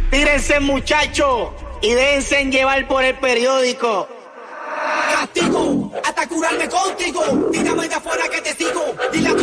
Tírense, muchachos, y déjense llevar por el periódico. Castigo, hasta curarme contigo. Tírame de afuera que te sigo. Dile a